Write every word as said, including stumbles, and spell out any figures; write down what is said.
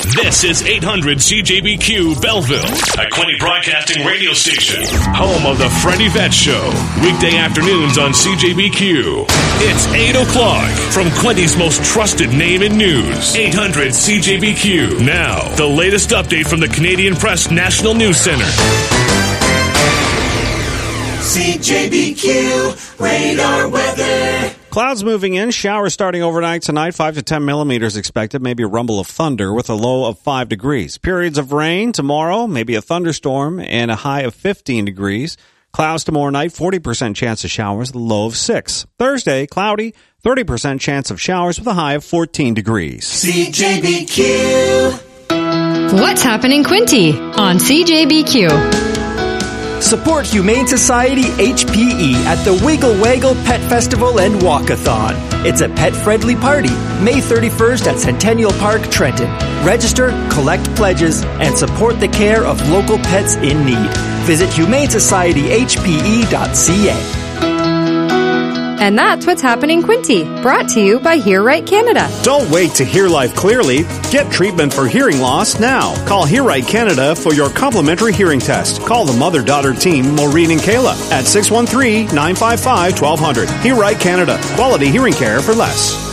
This is eight hundred C J B Q Belleville, a Quinte Broadcasting radio station, home of the Freddie Vett Show, weekday afternoons on C J B Q. It's eight o'clock from Quinte's most trusted name in news, eight hundred C J B Q. Now, the latest update from the Canadian Press National News Center. C J B Q radar weather. Clouds moving in, showers starting overnight tonight, five to ten millimeters expected, maybe a rumble of thunder with a low of five degrees. Periods of rain tomorrow, maybe a thunderstorm, and a high of fifteen degrees. Clouds tomorrow night, forty percent chance of showers, a low of six. Thursday, cloudy, thirty percent chance of showers with a high of fourteen degrees. C J B Q. What's happening, Quinte, on C J B Q? Support Humane Society H P E at the Wiggle Waggle Pet Festival and Walkathon. It's a pet-friendly party, May thirty-first at Centennial Park, Trenton. Register, collect pledges, and support the care of local pets in need. Visit humane society h p e dot c a. And that's what's happening, Quinte, brought to you by Hear Right Canada. Don't wait to hear life clearly. Get treatment for hearing loss now. Call Hear Right Canada for your complimentary hearing test. Call the mother-daughter team, Maureen and Kayla, at six one three, nine five five, one two zero zero. Hear Right Canada. Quality hearing care for less.